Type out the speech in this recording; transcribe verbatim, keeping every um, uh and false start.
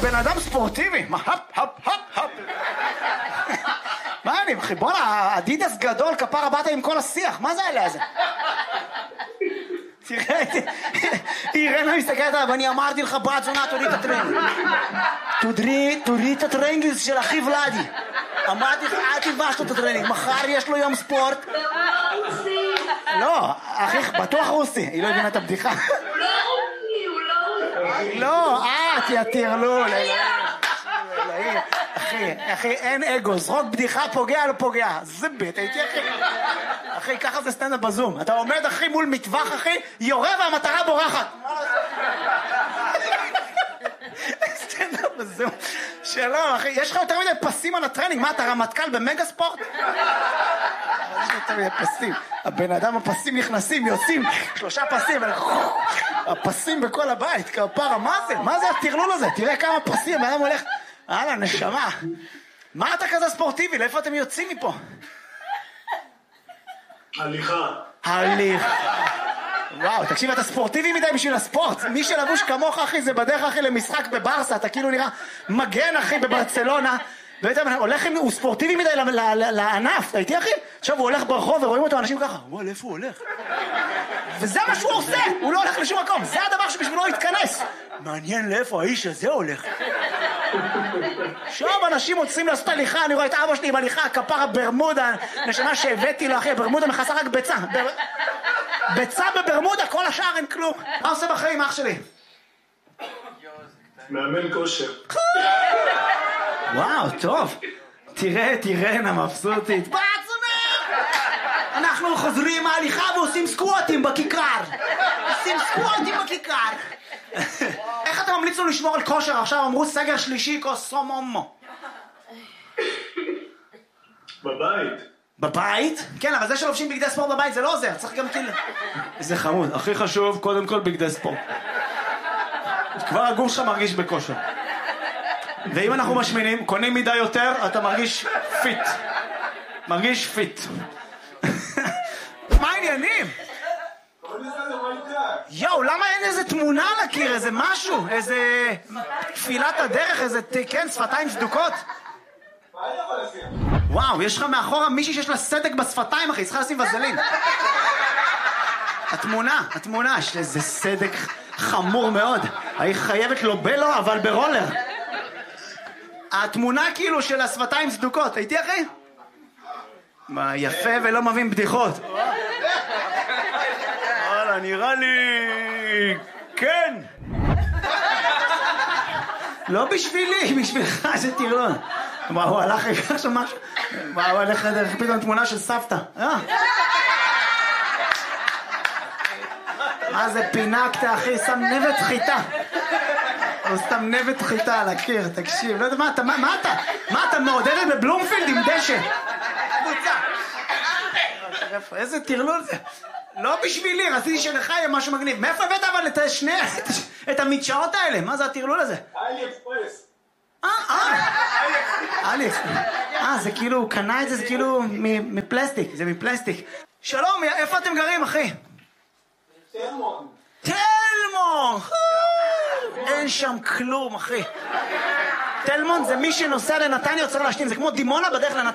בן אדם ספורטיבי, מה, הפ, הפ, הפ, הפ. מה אני, אחי, בוא'נה, אדידס גדול, כפרה באת עם כל השיח, מה זה עליה זה? תראה, אירנה מסתכלת עליו, אני אמרתי לך, בת זונה, תוריד את הטרנינג. תוריד את הטרנינג של אחי ולדי. אמרתי לך, אל תלבש לו את הטרנינג, מחר יש לו יום ספורט. לא, אחי, בטוח רוסי, היא לא הבינה את הבדיחה. הוא לא רוסי, הוא לא רוסי. לא, אה, תיאטיר, לא, אחי, אחי, אין אגו, זרוק בדיחה, פוגע, לא פוגע. זה בית, הייתי אחי. אחי, ככה זה סטנדאפ בזום. אתה עומד, אחי, מול מטווח, אחי, יורה והמטרה בורחת. סטנדאפ בזום. שלום, אחי, יש לך יותר מדי פסים על הטרנינג. מה, אתה רמטכ"ל במגה ספורט? יש לך יותר מדי פסים. הבן אדם, הפסים נכנסים, יוצאים, שלושה פסים, הפסים בכל הבית, כפרה, מה זה? מה זה הטרלול הזה? תראה כמה פסים, הבן אדם הולך... הלאה, נשמה. מה אתה כזה ספורטיבי? לאיפה אתם יוצאים מפה? הליכה. הליכה. וואו, תקשיב, אתה ספורטיבי מדי בשביל הספורט. מי שלבוש כמוך, אחי, זה בדרך, אחי, למשחק בברסה. אתה כאילו נראה מגן, אחי, בברצלונה. ואתה הולך, הוא ספורטיבי מדי לענף. אתה איתי, אחי? עכשיו הוא הולך ברחוב ורואים אותו אנשים ככה. וואו, לאיפה הוא הולך? וזה מה שהוא עושה. הוא לא הולך לשום מקום. זה הדבר שבשבילו יתכנס. מעניין לאיפה האיש הזה הולך. שוב אנשים מוצאים לעשות הליכה, אני רואה את אבא שלי עם הליכה, כפרה ברמודה, נשמה שהבאתי לו, אחי, ברמודה מכסה רק ביצה. ביצה בברמודה, כל השאר אין כלום. מה עושה בחיים, אח שלי? מאמן כושר. וואו, טוב. תראה, תראה, נה מבסוטית. בת זונה! אנחנו חוזרים מההליכה ועושים סקווטים בכיכר. עושים סקווטים בכיכר. איך אתה ממליץ לו לשמור על כושר? עכשיו אמרו סגר שלישי, קוסומומו. בבית. בבית? כן, אבל זה שלובשים בגדי ספורט בבית זה לא עוזר, צריך גם כאילו... איזה חמוד, הכי חשוב, קודם כל בגדי ספורט. כבר הגוף שלך מרגיש בכושר. ואם אנחנו משמינים, קונים מידה יותר, אתה מרגיש פיט. מרגיש פיט. מה העניינים? יואו, למה אין איזה תמונה על הקיר, איזה משהו, איזה תפילת הדרך, איזה, כן, שפתיים סדוקות? וואו, יש לך מאחורה מישהי שיש לה סדק בשפתיים, אחי, צריכה לשים וזלין. התמונה, התמונה, יש איזה סדק חמור מאוד. היא חייבת לו בלו, אבל ברולר. התמונה כאילו של השפתיים סדוקות, הייתי אחי? מה, יפה ולא מבין בדיחות. וואלה, נראה לי... כן. לא בשבילי, בשבילך, זה טירלון. מה, הוא הלך לקח שם משהו? מה, הוא הלך לדרך פתאום תמונה של סבתא. אה? מה זה פינקת, אחי? שם נבט חיטה. הוא סתם נבט חיטה על הקיר, תקשיב. לא יודע, מה אתה, מה אתה? מה אתה מעודדת בבלומפילד עם דשא? קבוצה. איזה טירלול זה. לא בשבילי, רציתי שלך יהיה משהו מגניב. מאיפה הבאת אבל את שני, את המדשאות האלה? מה זה הטירלול הזה? אלי אקספרס. אה, אה. אלי אקספרס. אה, זה כאילו, הוא קנה את זה, זה כאילו מפלסטיק, זה מפלסטיק. שלום, איפה אתם גרים, אחי? תלמון. תלמון! אין שם כלום, אחי. תלמון זה מי שנוסע לנתניה, צריך להשתין, זה כמו דימונה בדרך לנתניה.